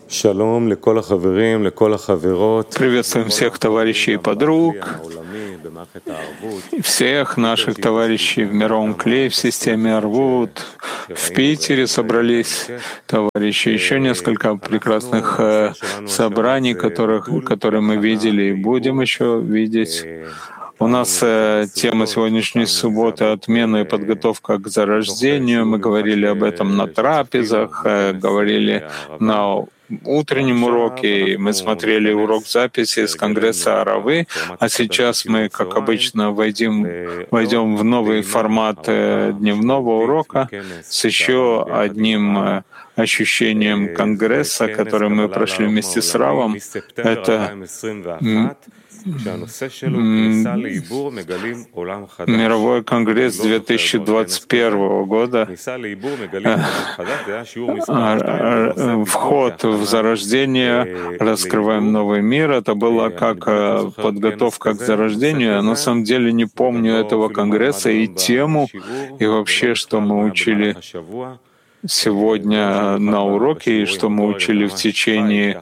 Приветствуем всех товарищей и подруг, и всех наших товарищей в мировом клее, в системе Арвут. В Питере собрались товарищи. Еще несколько прекрасных собраний, которые мы видели и будем еще видеть. У нас тема сегодняшней субботы — отмена и подготовка к зарождению. Мы говорили об этом на трапезах, говорили на утреннем уроке, мы смотрели урок записи с Конгресса Аравы, а сейчас мы, как обычно, войдем в новый формат дневного урока с еще одним ощущением Конгресса, который мы прошли вместе с Равом. Это Мировой конгресс 2021 года. Вход в зарождение, раскрываем новый мир. Это было как подготовка к зарождению. Я на самом деле не помню этого конгресса и тему, и вообще, что мы учили сегодня на уроке, и что мы учили в течение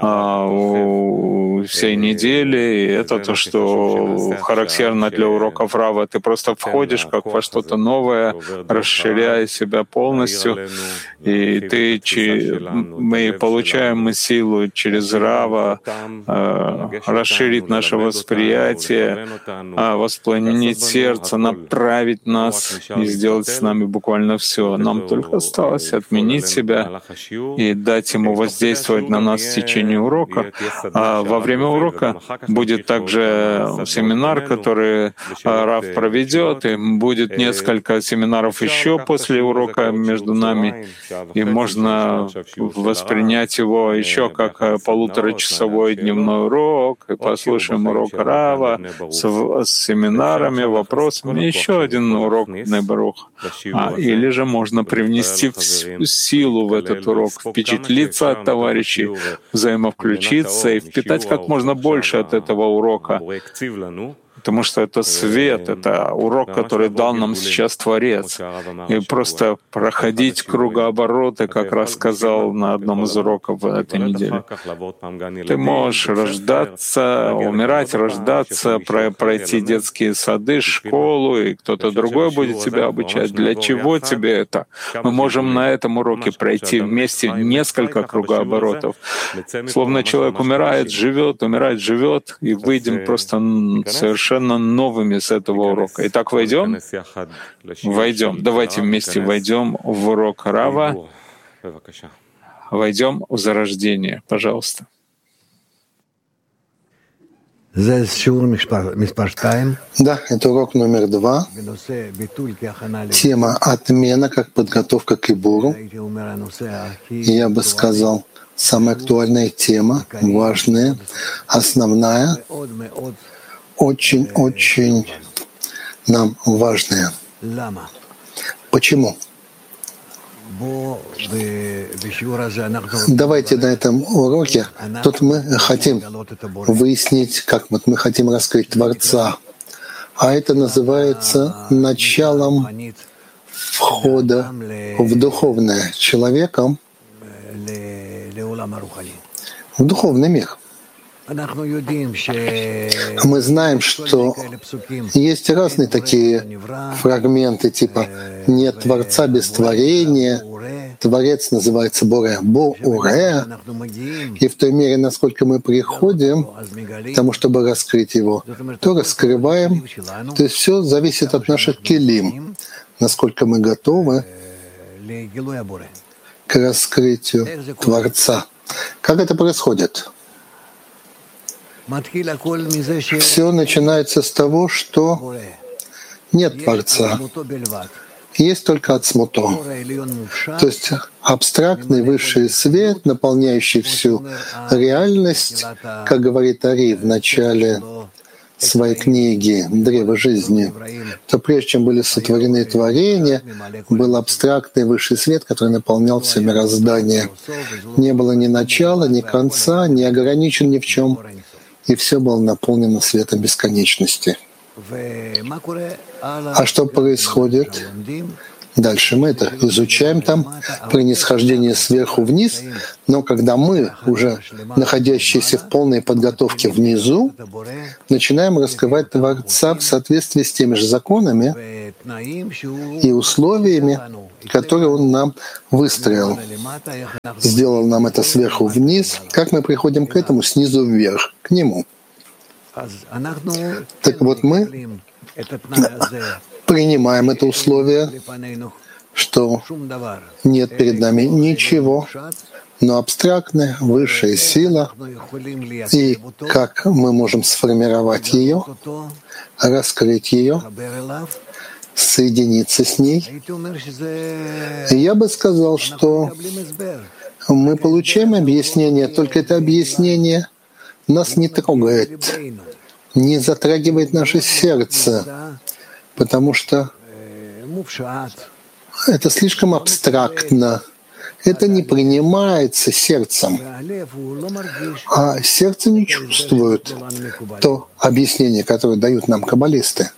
всей недели. И это то, что характерно для уроков Рава. Ты просто входишь как во что-то новое, расширяя себя полностью, и мы получаем силу через Рава расширить наше восприятие, воспламенить сердце, направить нас и сделать с нами буквально все. Нам только осталось отменить себя и дать ему воздействовать на нас в течение урока. А во время урока будет также семинар, который Рав проведет, и будет несколько семинаров еще после урока между нами, и можно воспринять его еще как полуторачасовой дневной урок, и послушаем урок Рава с семинарами, вопросами, еще один урок Небарух. Или же можно привнести силу в этот урок, впечатлиться от товарищей, взаимовключиться и впитать как можно больше от этого урока. Потому что это свет, это урок, который дал нам сейчас Творец. И просто проходить кругообороты, как рассказал на одном из уроков этой недели. Ты можешь рождаться, умирать, рождаться, пройти детские сады, школу, и кто-то другой будет тебя обучать. Для чего тебе это? Мы можем на этом уроке пройти вместе несколько кругооборотов. Словно человек умирает, живет, и выйдем просто совершенно новыми с этого урока. Итак, войдем? Войдем. Давайте вместе войдем в урок Рава. Войдем в зарождение. Пожалуйста. Да, это урок номер 2. Тема «Отмена как подготовка к Ибуру». Я бы сказал, самая актуальная тема, важная, основная, очень нам важная. Почему? Давайте на этом уроке, тут мы хотим выяснить, как мы хотим раскрыть Творца, а это называется началом входа в духовное человеком, в духовный мир. Мы знаем, что есть разные такие фрагменты, типа «нет Творца без творения», Творец называется Боре, Бо-Уре, и в той мере, насколько мы приходим к тому, чтобы раскрыть его, то раскрываем. То есть все зависит от наших келим, насколько мы готовы к раскрытию Творца. Как это происходит? Все начинается с того, что нет Творца, есть только Ацмуто, то есть абстрактный высший свет, наполняющий всю реальность, как говорит Ари в начале своей книги «Древо жизни», то прежде чем были сотворены творения, был абстрактный высший свет, который наполнял все мироздание. Не было ни начала, ни конца, не ограничен ни в чем. И все было наполнено светом бесконечности. А что происходит? Дальше мы это изучаем там, при нисхождении сверху вниз, но когда мы, уже находящиеся в полной подготовке внизу, начинаем раскрывать Творца в соответствии с теми же законами и условиями, которые Он нам выстроил. Сделал нам это сверху вниз. Как мы приходим к этому? Снизу вверх, к Нему. Так вот, мы принимаем это условие, что нет перед нами ничего, но абстрактная высшая сила, и как мы можем сформировать ее, раскрыть ее, соединиться с ней. Я бы сказал, что мы получаем объяснение, только это объяснение нас не трогает, не затрагивает наше сердце, потому что это слишком абстрактно. Это не принимается сердцем, а сердце не чувствует то объяснение, которое дают нам каббалисты.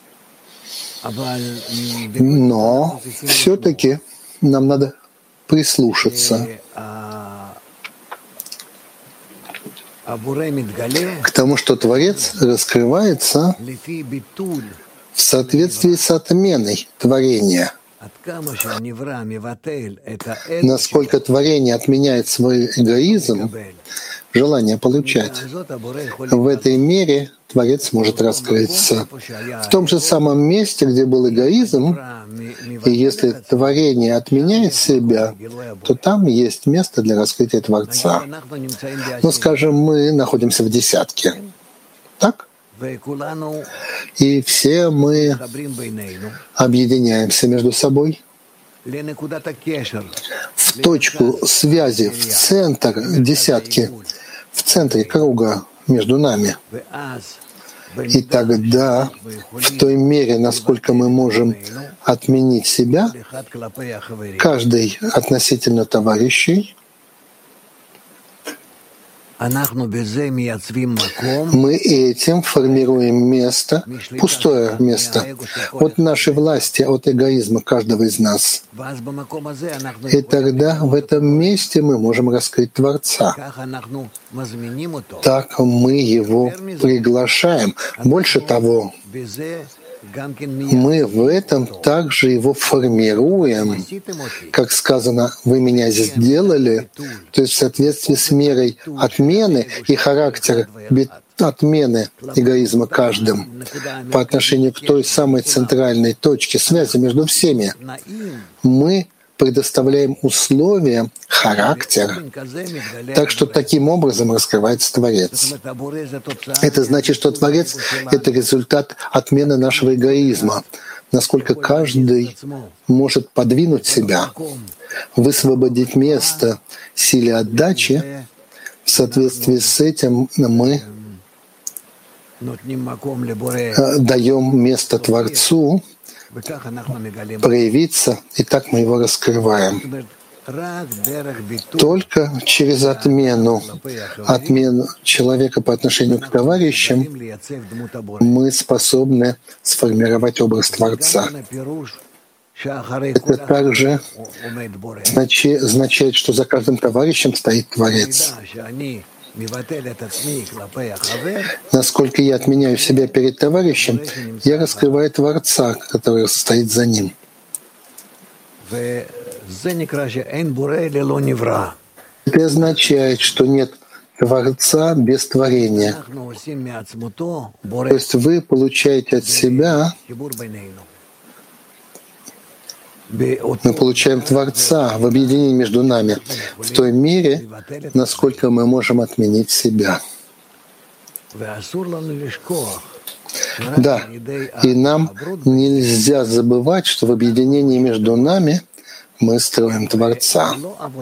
Но все-таки нам надо прислушаться к тому, что Творец раскрывается в соответствии с отменой творения. Насколько творение отменяет свой эгоизм, желание получать, в этой мере Творец может раскрыться. В том же самом месте, где был эгоизм, и если творение отменяет себя, то там есть место для раскрытия Творца. Ну, скажем, мы находимся в десятке. Так? И все мы объединяемся между собой в точку связи, в центр десятки, в центре круга между нами. И тогда, в той мере, насколько мы можем отменить себя, каждый относительно товарищей, мы этим формируем место, пустое место от нашей власти, от эгоизма каждого из нас. И тогда в этом месте мы можем раскрыть Творца. Так мы его приглашаем. Больше того, мы в этом также его формируем. Как сказано, вы меня сделали, то есть в соответствии с мерой отмены и характер отмены эгоизма каждым по отношению к той самой центральной точке связи между всеми, мы предоставляем условия, характер, так что таким образом раскрывается Творец. Это значит, что Творец — это результат отмены нашего эгоизма, насколько каждый может подвинуть себя, высвободить место силе отдачи. В соответствии с этим мы даем место Творцу проявиться, и так мы его раскрываем. Только через отмену человека по отношению к товарищам мы способны сформировать образ Творца. Это также означает, что за каждым товарищем стоит Творец. Насколько я отменяю себя перед товарищем, я раскрываю Творца, который стоит за ним. Это означает, что нет Творца без творения. То есть вы получаете от себя, мы получаем Творца в объединении между нами в той мере, насколько мы можем отменить себя. Да, и нам нельзя забывать, что в объединении между нами мы строим Творца.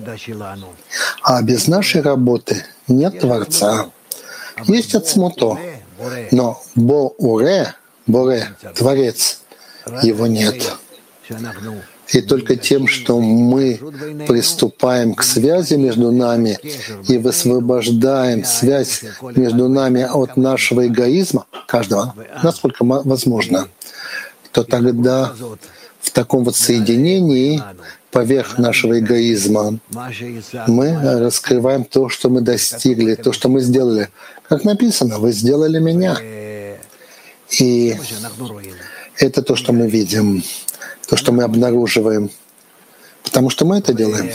А без нашей работы нет Творца. Есть ацмуто, но Боре, Творец, его нет. И только тем, что мы приступаем к связи между нами и высвобождаем связь между нами от нашего эгоизма, каждого, насколько возможно, то тогда в таком вот соединении поверх нашего эгоизма мы раскрываем то, что мы достигли, то, что мы сделали. Как написано, вы сделали меня. И это то, что мы видим, то, что мы обнаруживаем, потому что мы это делаем.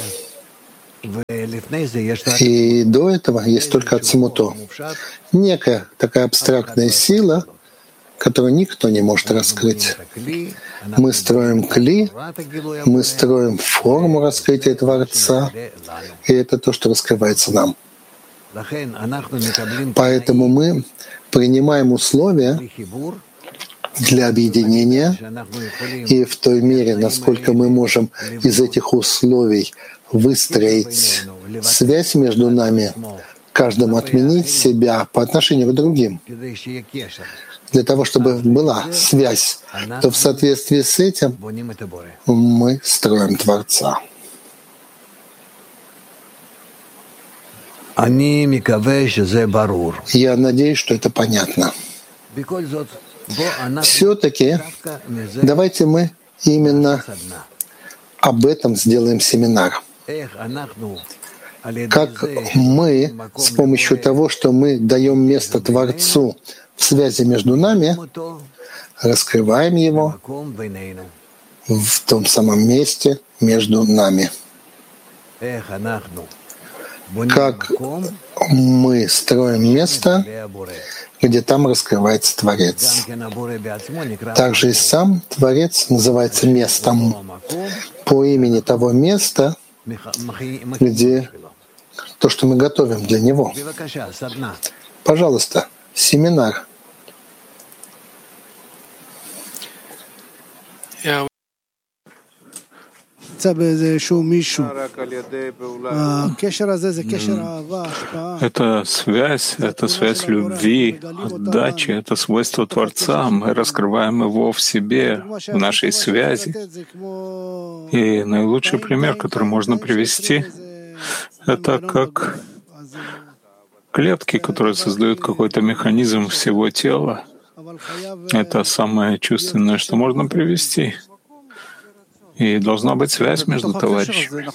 И до этого есть только ацмуто, некая такая абстрактная сила, которую никто не может раскрыть. Мы строим кли, мы строим форму раскрытия Творца, и это то, что раскрывается нам. Поэтому мы принимаем условия для объединения, и в той мере, насколько мы можем из этих условий выстроить связь между нами, каждому отменить себя по отношению к другим, для того, чтобы была связь, то в соответствии с этим мы строим Творца. Я надеюсь, что это понятно. Все-таки давайте мы именно об этом сделаем семинар. Как мы с помощью того, что мы даем место Творцу в связи между нами, раскрываем его в том самом месте между нами. Как мы строим место, где там раскрывается Творец. Также и сам Творец называется местом по имени того места, где то, что мы готовим для Него. Пожалуйста, семинар. Это связь любви, отдачи, это свойство Творца. Мы раскрываем его в себе, в нашей связи. И наилучший пример, который можно привести, это как клетки, которые создают какой-то механизм всего тела. Это самое чувственное, что можно привести. И должна быть связь между товарищами.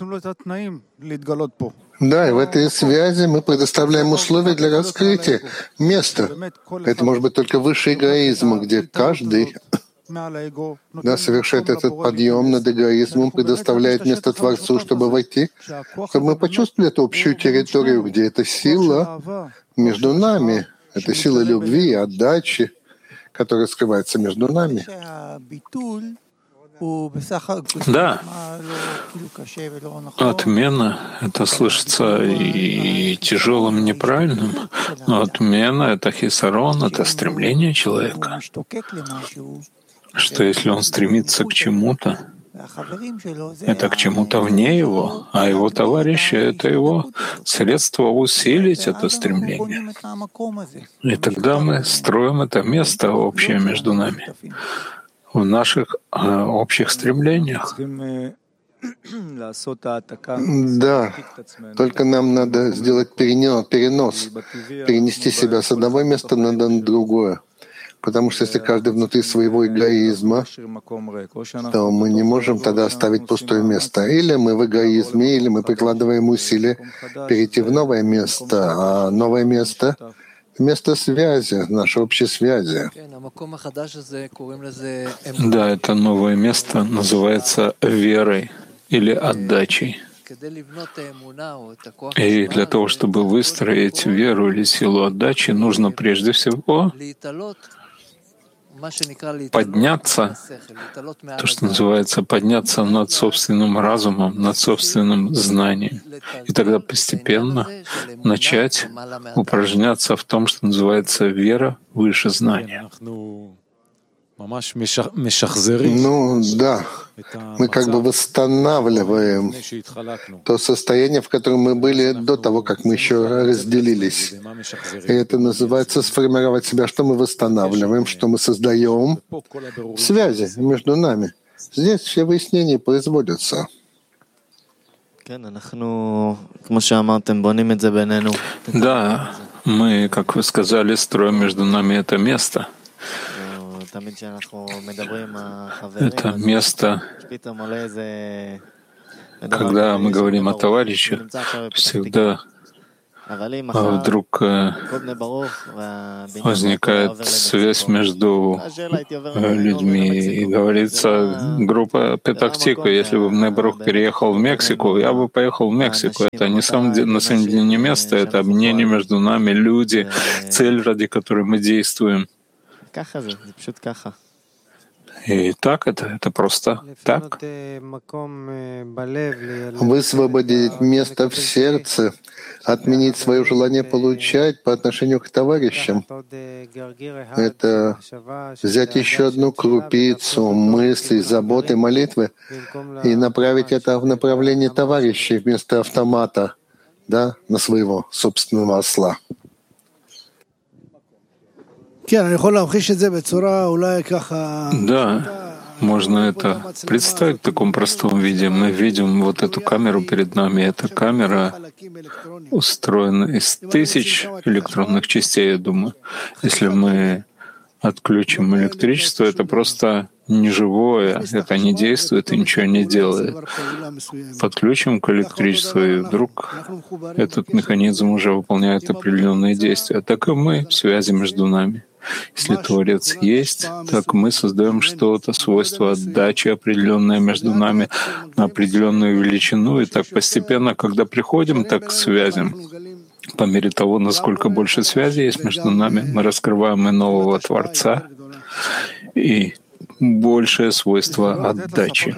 Да, и в этой связи мы предоставляем условия для раскрытия места. Это может быть только высший эгоизм, где каждый совершает этот подъем над эгоизмом, предоставляет место Творцу, чтобы войти, чтобы мы почувствовали эту общую территорию, где эта сила между нами, эта сила любви и отдачи, которая скрывается между нами. Да, отмена — это слышится и тяжелым, и неправильным, но отмена — это хисарон, это стремление человека, что если он стремится к чему-то, это к чему-то вне его, а его товарищи — это его средство усилить это стремление. И тогда мы строим это место общее между нами в наших общих стремлениях. Да, только нам надо сделать перенос, перенести себя с одного места на другое. Потому что если каждый внутри своего эгоизма, то мы не можем тогда оставить пустое место. Или мы в эгоизме, или мы прикладываем усилия перейти в новое место. А новое место — место связи, нашей общей связи. Да, это новое место называется верой или отдачей. И для того, чтобы выстроить веру или силу отдачи, нужно прежде всего подняться, то, что называется, подняться над собственным разумом, над собственным знанием. И тогда постепенно начать упражняться в том, что называется вера выше знания. Ну да, мы как бы восстанавливаем то состояние, в котором мы были до того, как мы еще разделились. И это называется сформировать себя, что мы восстанавливаем, что мы создаем связи между нами. Здесь все выяснения производятся. Да, мы, как вы сказали, строим между нами это место. Это место, когда мы говорим о товарищах, всегда вдруг возникает связь между людьми. И говорится, группа Петах-Тиква, если бы Небрух переехал в Мексику, я бы поехал в Мексику. Это на самом деле не место, это объединение между нами, люди, цель, ради которой мы действуем. И так это просто так. Высвободить место в сердце, отменить свое желание получать по отношению к товарищам. Это взять еще одну крупицу мыслей, заботы, молитвы и направить это в направлении товарищей вместо автомата, да, на своего собственного осла. Да, можно это представить в таком простом виде. Мы видим вот эту камеру перед нами. Эта камера устроена из тысяч электронных частей, я думаю. Если мы отключим электричество, это просто неживое, это не действует и ничего не делает. Подключим к электричеству, и вдруг этот механизм уже выполняет определенные действия. Так и мы в связи между нами. Если Творец есть, так мы создаем что-то, свойство отдачи определенное между нами на определенную величину, и так постепенно, когда приходим так к связям, по мере того, насколько больше связи есть между нами, мы раскрываем и нового Творца, и большее свойство отдачи.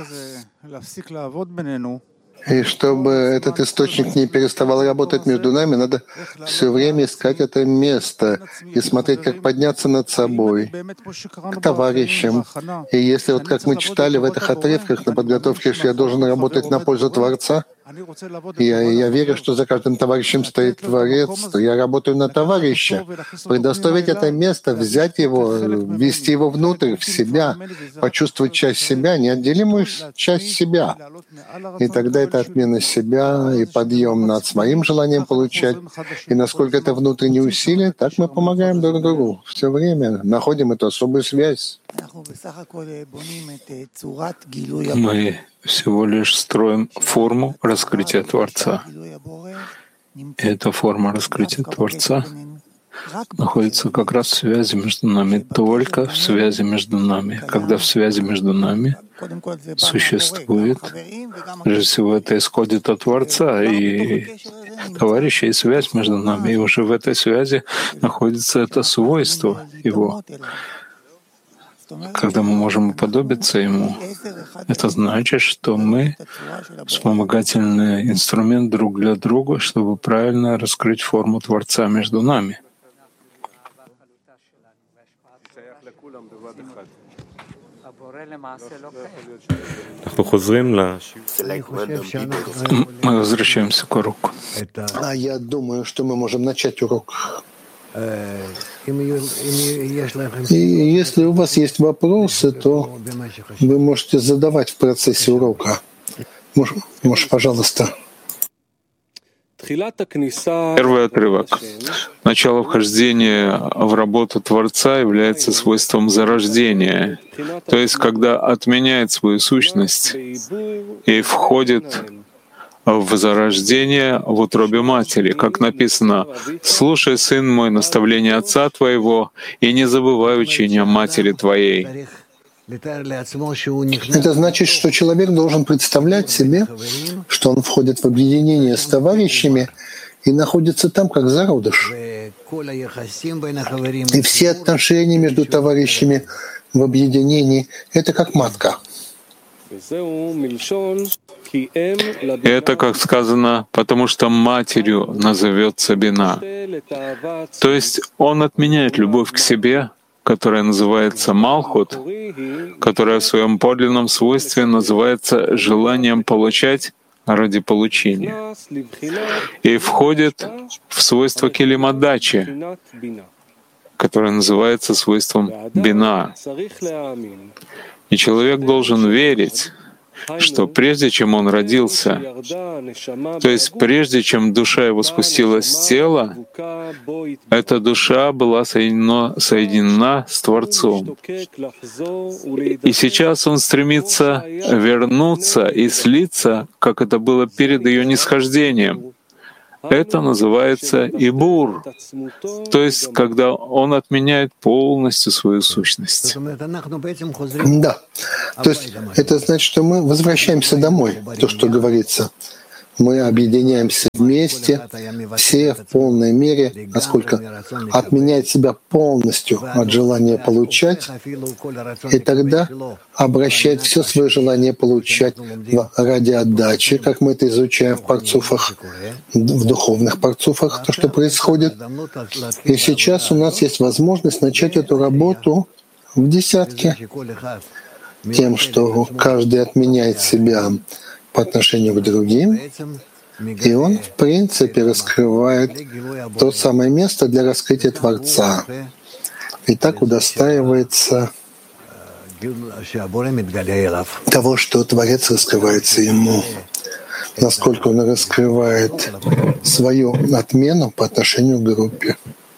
И чтобы этот источник не переставал работать между нами, надо все время искать это место и смотреть, как подняться над собой, к товарищам. И если вот как мы читали в этих отрывках на подготовке, что я должен работать на пользу Творца, я верю, что за каждым товарищем стоит Творец, то я работаю на товарища. Предоставить это место, взять его, ввести его внутрь, в себя, почувствовать часть себя, неотделимую часть себя. И тогда это отмена себя и подъем над своим желанием получать. И насколько это внутреннее усилие, так мы помогаем друг другу. Все время находим эту особую связь. Мы всего лишь строим форму раскрытия Творца. И эта форма раскрытия Творца находится как раз в связи между нами, только в связи между нами. Когда в связи между нами существует, прежде всего, это исходит от Творца и товарища, и связь между нами. И уже в этой связи находится это свойство Его. Когда мы можем уподобиться Ему, это значит, что мы вспомогательный инструмент друг для друга, чтобы правильно раскрыть форму Творца между нами. Мы возвращаемся к уроку. Я думаю, что мы можем начать урок. И если у вас есть вопросы, то вы можете задавать в процессе урока. Может, пожалуйста. Первый отрывок. Начало вхождения в работу Творца является свойством зарождения, то есть когда отменяет свою сущность и входит в зарождение в утробе матери, как написано: «Слушай, сын мой, наставление отца твоего, и не забывай учения матери твоей». Это значит, что человек должен представлять себе, что он входит в объединение с товарищами и находится там как зародыш. И все отношения между товарищами в объединении — это как матка. Это, как сказано, потому что матерью назовется Бина. То есть он отменяет любовь к себе, которая называется Малхут, которая в своем подлинном свойстве называется желанием получать ради получения, и входит в свойство Келимадачи, которое называется свойством Бина. И человек должен верить, что прежде чем он родился, то есть прежде чем душа его спустилась в тело, эта душа была соединена с Творцом. И сейчас он стремится вернуться и слиться, как это было перед ее нисхождением. Это называется ибур, то есть когда он отменяет полностью свою сущность. Да, то есть это значит, что мы возвращаемся домой, то, что говорится. Мы объединяемся вместе, все в полной мере, насколько отменяет себя полностью от желания получать, и тогда обращает все свое желание получать ради отдачи, как мы это изучаем в парцуфах, в духовных парцуфах, то, что происходит. И сейчас у нас есть возможность начать эту работу в десятке, тем, что каждый отменяет себя по отношению к другим, и он, в принципе, раскрывает то самое место для раскрытия Творца. И так удостаивается того, что Творец раскрывается ему, насколько он раскрывает свою отмену по отношению к группе.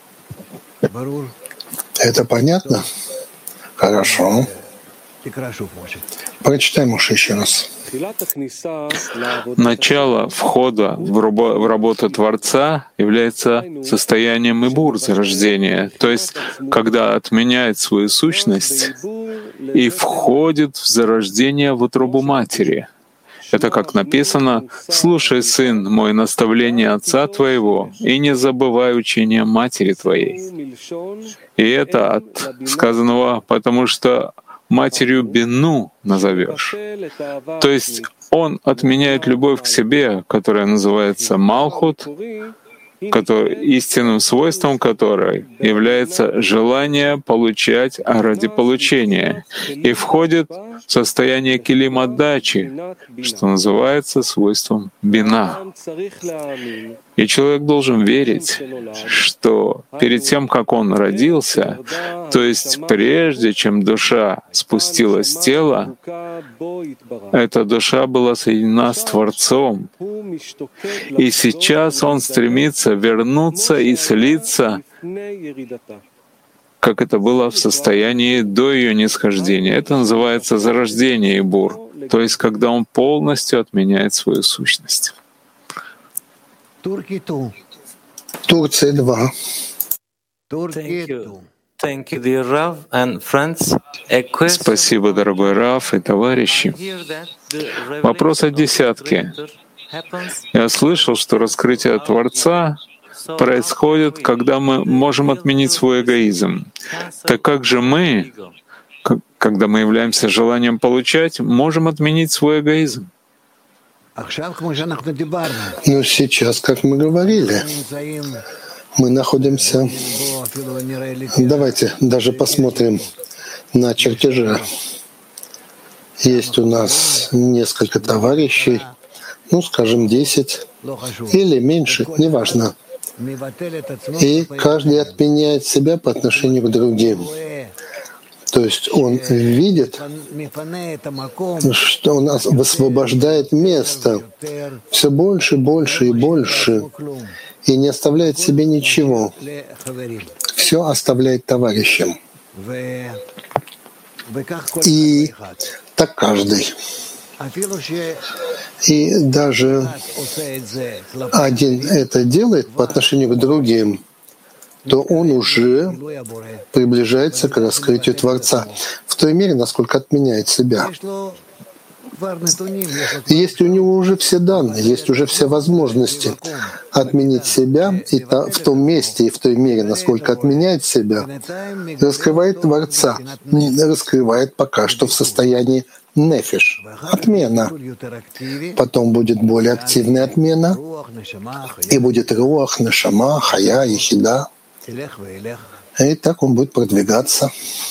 Это понятно? Хорошо. Прочитай, Моше, еще раз. Начало входа в работу Творца является состоянием ибур, зарождения, то есть когда отменяет свою сущность и входит в зарождение в утробу матери. Это как написано: «Слушай, сын мой, наставление отца твоего, и не забывай учения матери твоей». И это от сказанного, потому что матерью Бину назовешь. То есть он отменяет любовь к себе, которая называется Малхут, истинным свойством которой является желание получать ради получения, и входит в состояние килим отдачи, что называется свойством бина. И человек должен верить, что перед тем, как он родился, то есть прежде чем душа спустилась в тело, эта душа была соединена с Творцом. И сейчас он стремится вернуться и слиться, как это было в состоянии до ее нисхождения. Это называется зарождение ибур, то есть когда он полностью отменяет свою сущность. Турция 2. Спасибо, дорогой Рав и товарищи. Вопрос о десятке. Я слышал, что раскрытие Творца происходит, когда мы можем отменить свой эгоизм. Так как же мы, когда мы являемся желанием получать, можем отменить свой эгоизм? Но сейчас, как мы говорили, мы находимся... Давайте даже посмотрим на чертежи. Есть у нас несколько товарищей, скажем, 10 или меньше, неважно. И каждый отменяет себя по отношению к другим. То есть он видит, что он высвобождает место все больше, больше и больше, и не оставляет себе ничего. Все оставляет товарищам. И так каждый. И даже один это делает по отношению к другим, то он уже приближается к раскрытию Творца в той мере, насколько отменяет себя. Есть у него уже все данные, есть уже все возможности отменить себя, и в том месте и в той мере, насколько отменяет себя, раскрывает Творца, раскрывает пока что в состоянии нефиш, отмена. Потом будет более активная отмена, и будет руах, нешама, хая, ехида. И так он будет продвигаться.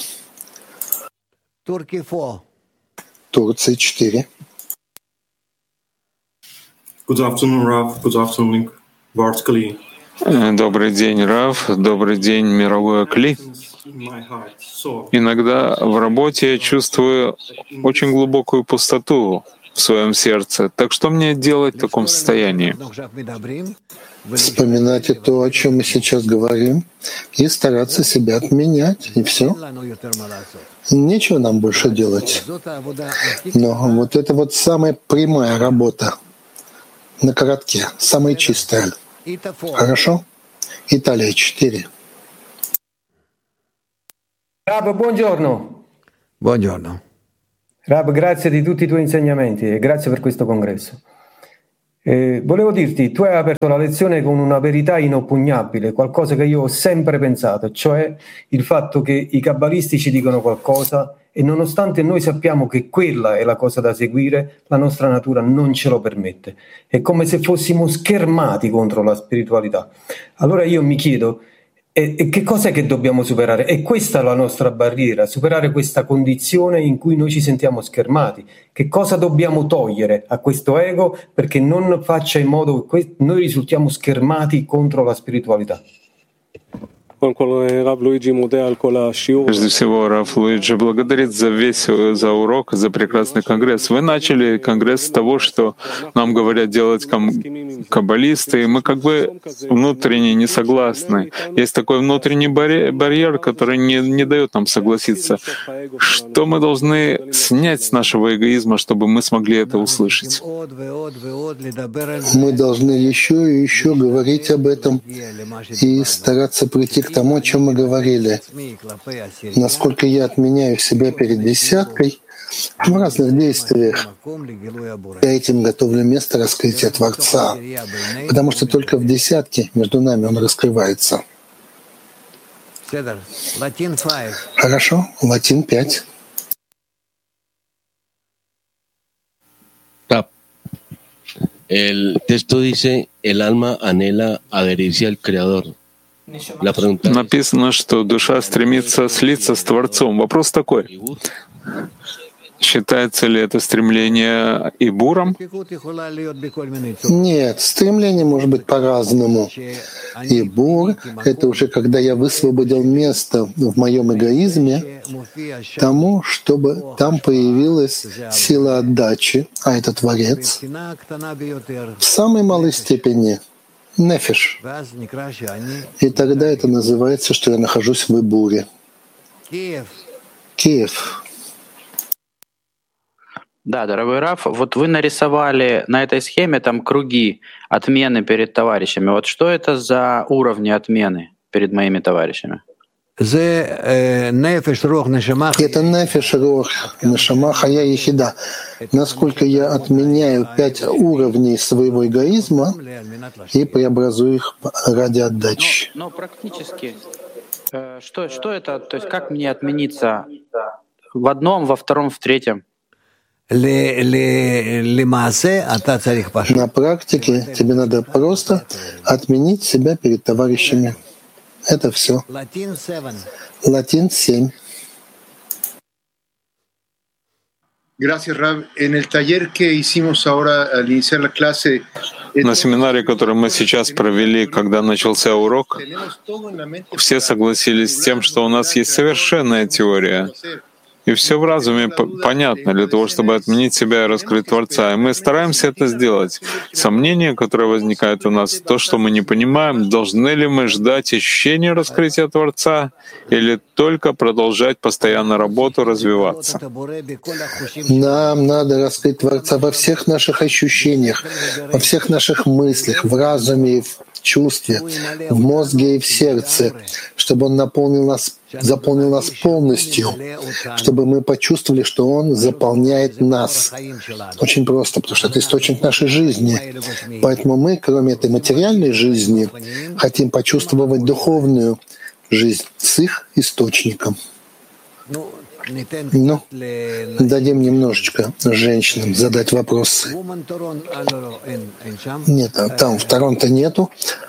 Турция 4. Good afternoon, Rav. Good afternoon, Bartkali. Добрый день, Рав. Добрый день, мировой Кли. Иногда в работе я чувствую очень глубокую пустоту в своем сердце. Так что мне делать в таком состоянии? Вспоминать и то, о чем мы сейчас говорим, и стараться себя отменять, и все. Нечего нам больше делать. Но вот это вот самая прямая работа на коротке, самая чистая. Хорошо? Италия 4. Rab, buongiorno. Buongiorno. Rab, grazie di tutti i tuoi insegnamenti e grazie per questo congresso. Volevo dirti, tu hai aperto la lezione con una verità inoppugnabile, qualcosa che io ho sempre pensato, cioè il fatto che i kabbalisti ci dicono qualcosa e nonostante noi sappiamo che quella è la cosa da seguire, la nostra natura non ce lo permette. È come se fossimo schermati contro la spiritualità. Allora io mi chiedo, e che cos'è che dobbiamo superare? È questa la nostra barriera, superare questa condizione in cui noi ci sentiamo schermati. Che cosa dobbiamo togliere a questo ego perché non faccia in modo che noi risultiamo schermati contro la spiritualità? Прежде всего, Раф Луиджи благодарит за урок, за прекрасный конгресс. Вы начали конгресс с того, что нам говорят делать каббалисты, и мы как бы внутренне не согласны. Есть такой внутренний барьер, который не дает нам согласиться. Что мы должны снять с нашего эгоизма, чтобы мы смогли это услышать? Мы должны еще и еще говорить об этом и стараться прийти к тому, о чем мы говорили. Насколько я отменяю себя перед десяткой в разных действиях, я этим готовлю место раскрытия Творца, потому что только в десятке между нами он раскрывается. Хорошо, Латин 5. El texto dice, el alma anhela adherirse al Creador. Написано, что душа стремится слиться с Творцом. Вопрос такой. Считается ли это стремление ибуром? Нет, стремление может быть по-разному. Ибур — это уже когда я высвободил место в моем эгоизме тому, чтобы там появилась сила отдачи, а это Творец, в самой малой степени — нефиш. И тогда это называется, что я нахожусь в ибуре. Киев. Да, дорогой Раф, вот вы нарисовали на этой схеме там круги отмены перед товарищами. Вот что это за уровни отмены перед моими товарищами? Это нефеш, рух, нешама, хая и хида. Насколько я отменяю 5 уровней своего эгоизма и преобразую их ради отдачи. Но практически, что это, то есть как мне отмениться в одном, во втором, в третьем? На практике тебе надо просто отменить себя перед товарищами. Это все. Латин 7. Gracias, Rab. En el taller que hicimos ahora al iniciar la clase, на семинаре, который мы сейчас провели, когда начался урок, все согласились с тем, что у нас есть совершенная теория. И все в разуме понятно для того, чтобы отменить себя и раскрыть Творца. И мы стараемся это сделать. Сомнения, которые возникают у нас, то, что мы не понимаем, должны ли мы ждать ощущения раскрытия Творца или только продолжать постоянно работу, развиваться. Нам надо раскрыть Творца во всех наших ощущениях, во всех наших мыслях, в разуме и в чувстве, в мозге и в сердце, чтобы Он заполнил нас полностью, чтобы мы почувствовали, что Он заполняет нас. Очень просто, потому что это источник нашей жизни. Поэтому мы, кроме этой материальной жизни, хотим почувствовать духовную жизнь с их источником. Ну, дадим немножечко женщинам задать вопросы. Нет, там в Торонто нету.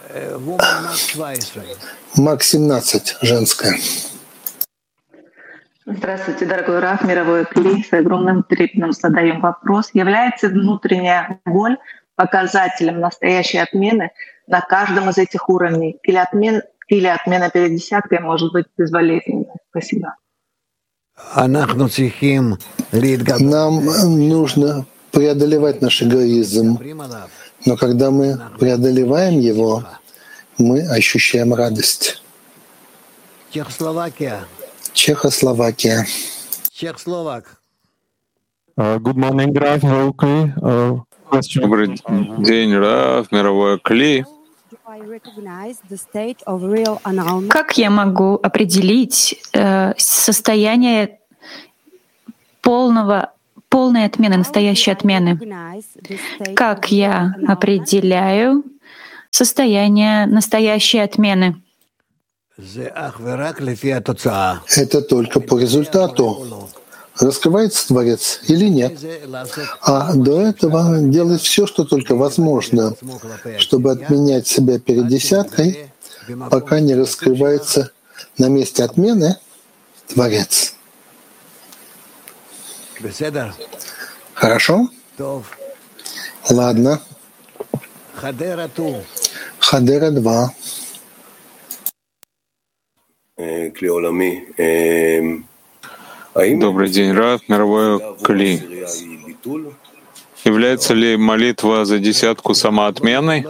Макс 17, женская. Здравствуйте, дорогой Раф, мировой Кли. С огромным трепетом задаем вопрос. Является внутренняя боль показателем настоящей отмены на каждом из этих уровней? Или отмена перед десяткой может быть безболезненной? Спасибо. Нам нужно преодолевать наш эгоизм. Но когда мы преодолеваем его, мы ощущаем радость. Чехословакия. Good morning, Rav. Добрый день, Рав, мировое Кли. Как я могу определить состояние полной отмены, настоящей отмены? Как я определяю состояние настоящей отмены? Это только по результату. Раскрывается Творец или нет. А до этого делать все, что только возможно, чтобы отменять себя перед десяткой, пока не раскрывается на месте отмены Творец. Хорошо? Ладно. Хадера 2. Добрый день, Рав, мировое Кли. Является ли молитва за десятку самоотменой?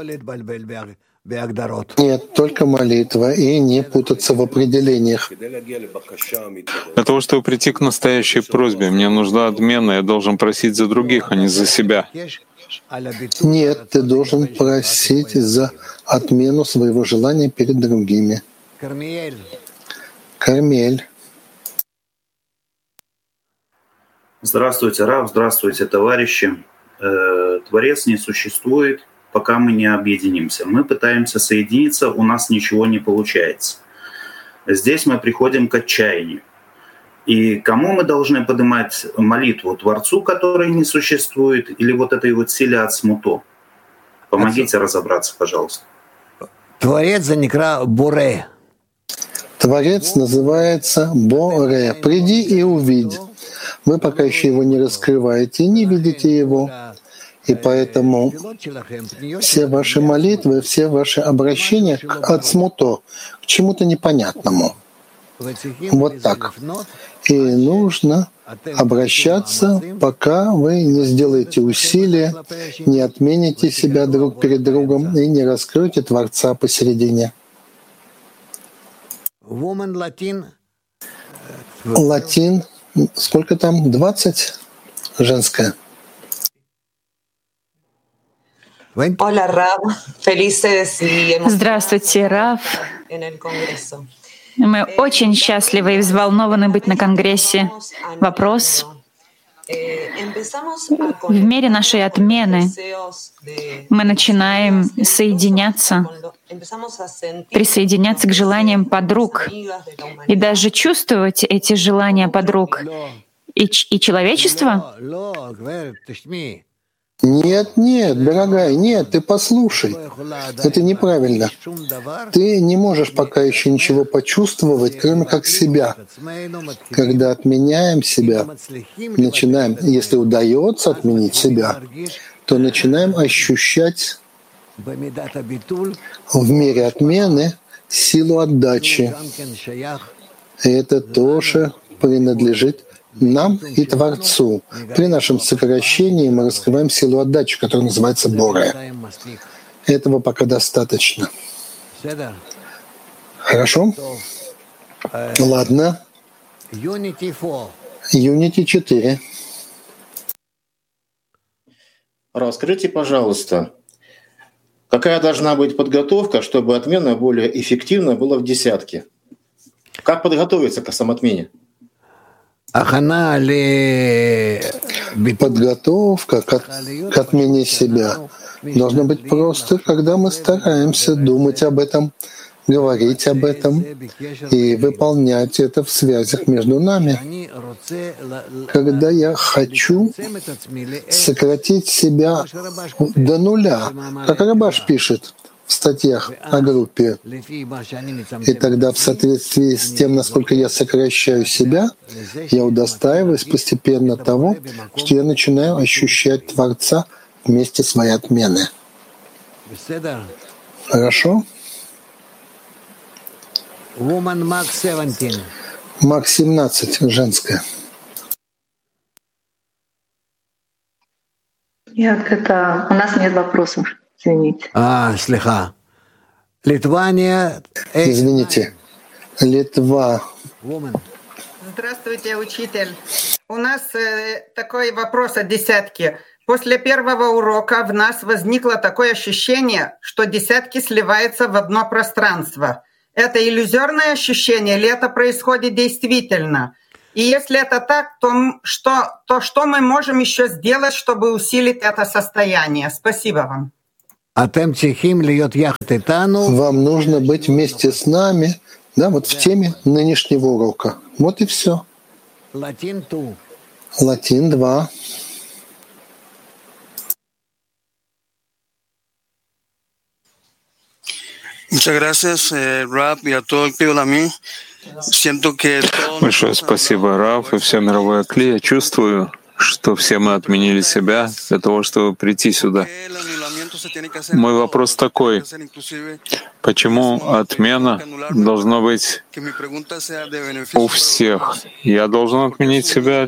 Нет, только молитва, и не путаться в определениях. Для того, чтобы прийти к настоящей просьбе, мне нужна отмена, я должен просить за других, а не за себя. Нет, ты должен просить за отмену своего желания перед другими. Кармель. Здравствуйте, Рав, здравствуйте, товарищи. Творец не существует, пока мы не объединимся. Мы пытаемся соединиться, у нас ничего не получается. Здесь мы приходим к отчаянию. И кому мы должны поднимать молитву? Творцу, который не существует, или вот этой вот силе от смуто? Помогите разобраться, пожалуйста. Творец заникра Боре. Творец называется Боре. Приди и увидь. Вы пока еще его не раскрываете, не видите его. И поэтому все ваши молитвы, все ваши обращения к ацмуто, к чему-то непонятному. Вот так. И нужно обращаться, пока вы не сделаете усилия, не отмените себя друг перед другом и не раскроете Творца посередине. Латин. Сколько там? 20? Женская. Здравствуйте, Рав. Мы очень счастливы и взволнованы быть на Конгрессе. Вопрос. В мере нашей отмены мы начинаем соединяться, присоединяться к желаниям подруг и даже чувствовать эти желания подруг и человечества. Нет, дорогая, нет, ты послушай. Это неправильно. Ты не можешь пока еще ничего почувствовать, кроме как себя. Когда отменяем себя, начинаем, если удается отменить себя, то начинаем ощущать в мире отмены силу отдачи. И это тоже принадлежит нам и Творцу. При нашем сокращении мы раскрываем силу отдачи, которая называется Боре. Этого пока достаточно. Хорошо? Ладно. Unity 4. Расскажите, пожалуйста, какая должна быть подготовка, чтобы отмена более эффективно была в десятке? Как подготовиться к самоотмене? Подготовка к отмене себя должна быть просто, когда мы стараемся думать об этом, говорить об этом и выполнять это в связях между нами. Когда я хочу сократить себя до нуля, как Рабаш пишет в статьях о группе, и тогда в соответствии с тем, насколько я сокращаю себя, я удостаиваюсь постепенно того, что я начинаю ощущать Творца вместе своей отмены. Хорошо? Мак 17, женская. Нет, это у нас нет вопросов. Извините. Слиха. Литвания. Извините. Литва. Здравствуйте, учитель. У нас такой вопрос о десятке. После первого урока в нас возникло такое ощущение, что десятки сливаются в одно пространство. Это иллюзорное ощущение или это происходит действительно? И если это так, то что мы можем еще сделать, чтобы усилить это состояние? Спасибо вам. Вам нужно быть вместе с нами, да, вот в теме нынешнего урока. Вот и все. Латин 2. Muchas gracias, Rab, y a todo el Pío Lamí. Большое спасибо, Рав, и все мировое Кли. Я чувствую, что все мы отменили себя для того, чтобы прийти сюда. Мой вопрос такой: почему отмена должна быть у всех? Я должен отменить себя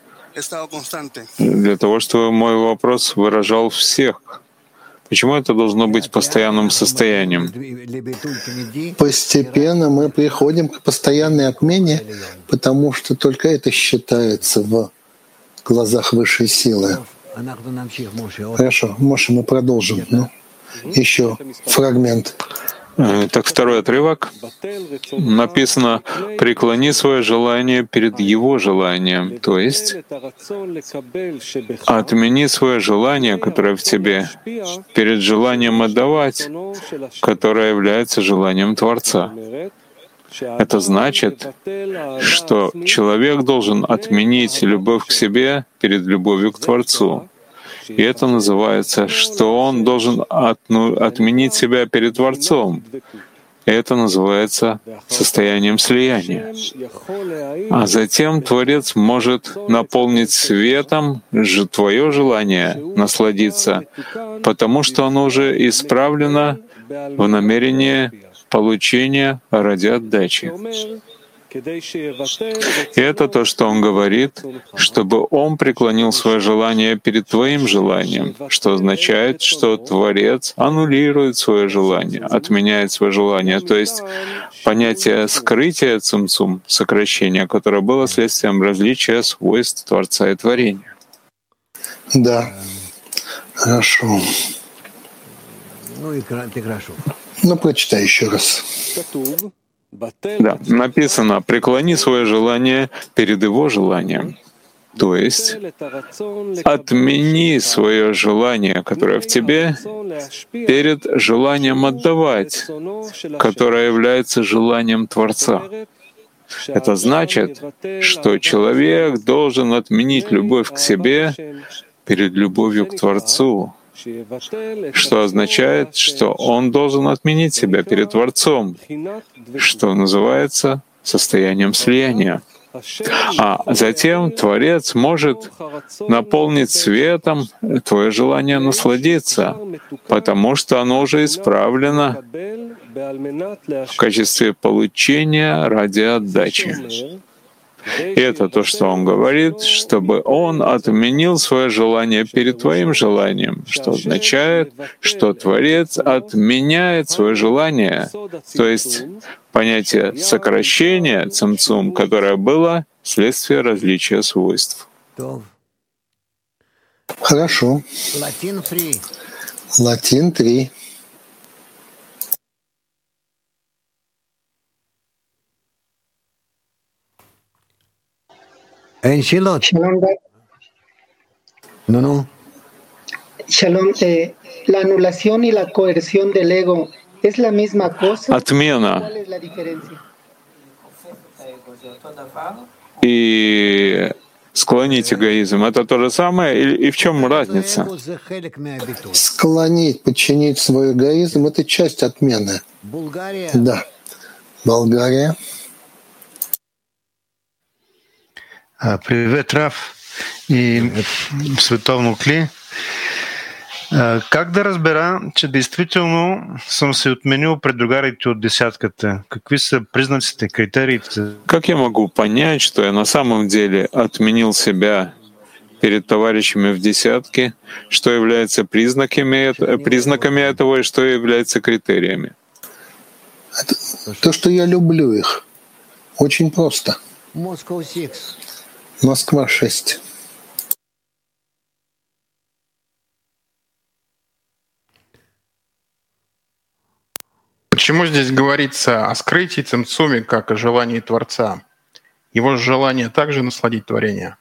для того, чтобы мой вопрос выражал всех. Почему это должно быть постоянным состоянием? Постепенно мы приходим к постоянной отмене, потому что только это считается в глазах высшей силы. Хорошо, Моше, мы продолжим. Еще фрагмент. Так, второй отрывок. Написано: «Преклони свое желание перед его желанием». То есть отмени свое желание, которое в тебе, перед желанием отдавать, которое является желанием Творца. Это значит, что человек должен отменить любовь к себе перед любовью к Творцу. И это называется, что он должен отменить себя перед Творцом. И это называется состоянием слияния. А затем Творец может наполнить светом твое желание насладиться, потому что оно уже исправлено в намерении получения ради отдачи. И это то, что он говорит, чтобы он преклонил свое желание перед твоим желанием, что означает, что Творец аннулирует свое желание, отменяет свое желание. То есть понятие скрытия цимцум, сокращения, которое было следствием различия свойств Творца и творения. Да, хорошо. Прочитай еще раз. Да, написано: «Преклони свое желание перед его желанием». То есть отмени свое желание, которое в тебе, перед желанием отдавать, которое является желанием Творца. Это значит, что человек должен отменить любовь к себе перед любовью к Творцу, что означает, что он должен отменить себя перед Творцом, что называется состоянием слияния. А затем Творец может наполнить светом твое желание насладиться, потому что оно уже исправлено в качестве получения ради отдачи. И это то, что он говорит, чтобы он отменил свое желание перед твоим желанием, что означает, что Творец отменяет свое желание, то есть понятие сокращения цимцум, которое было следствие различия свойств. Хорошо. Латин 3. Shalom. Shalom. La anulación y la coerción del ego es la misma cosa. Отмена ¿Cuál es la diferencia? и склонить эгоизм — это то же самое, и в чем разница? Склонить, подчинить свой эгоизм — это часть отмены. Да. Болгария. Привет, Раф и световно Кли. Как да разбера, че действително съм се отменил пред другарите от десятката? Какви са признаците, критериите? Как я могу понять, что я на самом деле отменил себя перед товарищами в десятке, что является признаками этого и что является критериями? То, что я люблю их. Очень просто. Москва 6. Почему здесь говорится о скрытии цимцуме, как о желании Творца? Его желание также насладить творение.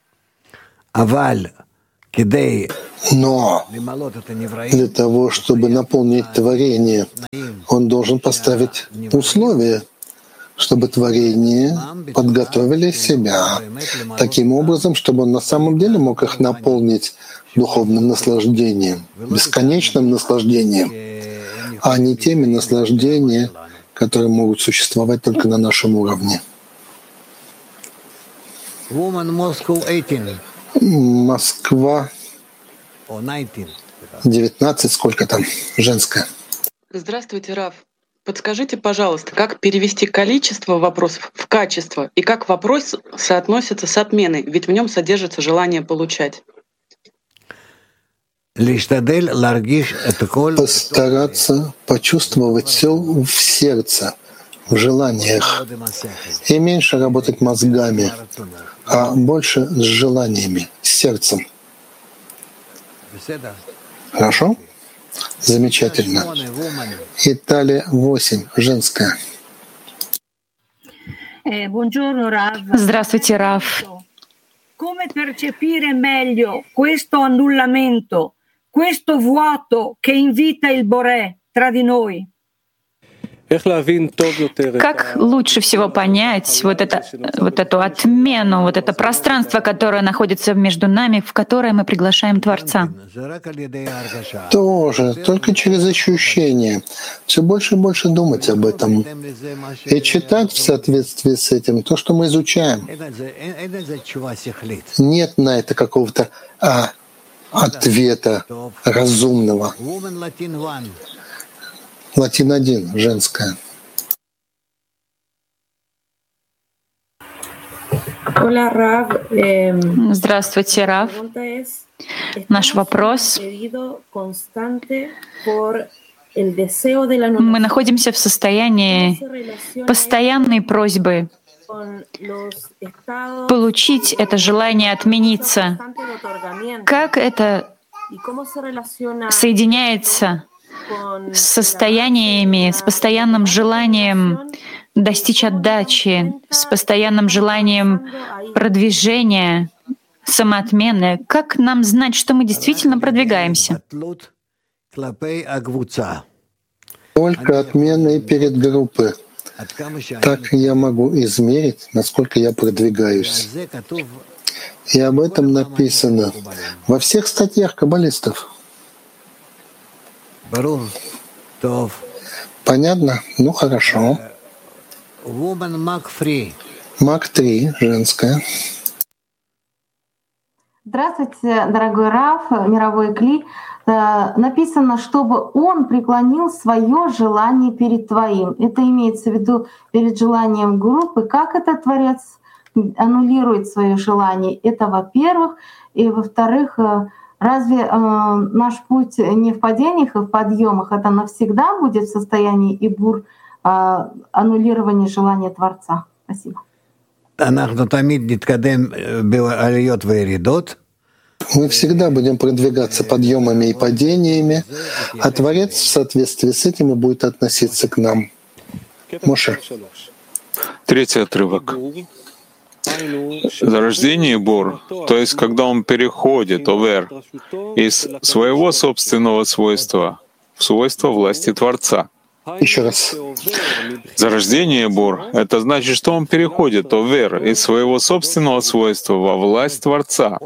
Но для того, чтобы наполнить творение, он должен поставить условия, чтобы творение подготовили себя таким образом, чтобы он на самом деле мог их наполнить духовным наслаждением, бесконечным наслаждением, а не теми наслаждениями, которые могут существовать только на нашем уровне. Москва 19, сколько там, женская. Здравствуйте, Рав. Подскажите, пожалуйста, как перевести количество вопросов в качество и как вопрос соотносится с отменой, ведь в нем содержится желание получать. Постараться почувствовать все в сердце, в желаниях, и меньше работать мозгами, а больше с желаниями, с сердцем. Хорошо? Замечательно. Италия 8, женская. Здравствуйте, Рав. Come percepire meglio questo annullamento, questo vuoto che invita il Boré tra di noi? Как лучше всего понять вот эту отмену, вот это пространство, которое находится между нами, в которое мы приглашаем Творца? Тоже, только через ощущение. Все больше и больше думать об этом. И читать в соответствии с этим то, что мы изучаем. Нет на это какого-то ответа разумного. Латин 1, женская. Здравствуйте, Рав. Наш вопрос. Мы находимся в состоянии постоянной просьбы получить это желание отмениться. Как это соединяется с состояниями, с постоянным желанием достичь отдачи, с постоянным желанием продвижения, самоотмены? Как нам знать, что мы действительно продвигаемся? Только отмены перед группой. Так я могу измерить, насколько я продвигаюсь. И об этом написано во всех статьях каббалистов. Понятно? Ну хорошо. Мак 3, женская. Здравствуйте, дорогой Рав, мировой Кли. Написано, чтобы он преклонил свое желание перед твоим. Это имеется в виду перед желанием группы. Как этот Творец аннулирует свое желание? Это, во-первых. И, во-вторых, разве наш путь не в падениях и в подъемах? Это навсегда будет в состоянии ибур, аннулирования желания Творца? Спасибо. Мы всегда будем продвигаться подъемами и падениями, а Творец в соответствии с этим и будет относиться к нам. Моше. 3-й отрывок. Зарождение Бор, то есть когда он переходит, овер, из своего собственного свойства в свойство власти Творца. Еще раз. Зарождение Бор — это значит, что он переходит, овер, из своего собственного свойства во власть Творца.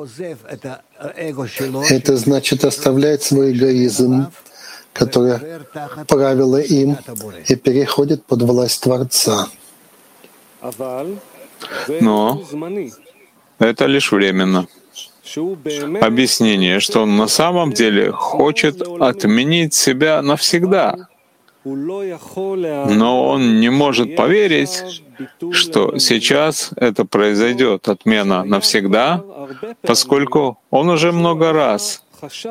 Это значит оставляет свой эгоизм, которое правило им, и переходит под власть Творца. Но это лишь временно. Объяснение, что он на самом деле хочет отменить себя навсегда. Но он не может поверить, что сейчас это произойдет, отмена навсегда, поскольку он уже много раз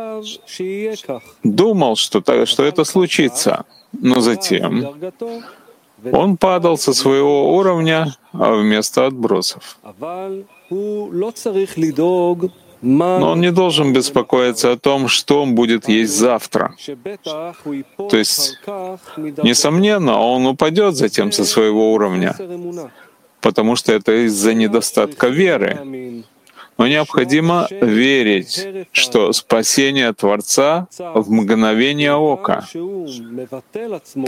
думал, что это случится, но затем он падал со своего уровня вместо отбросов. Но он не должен беспокоиться о том, что он будет есть завтра. То есть, несомненно, он упадет затем со своего уровня, потому что это из-за недостатка веры. Но необходимо верить, что спасение Творца в мгновение ока.